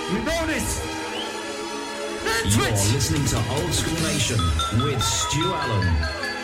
We know this. You're listening to Old School Nation with Stu Allen.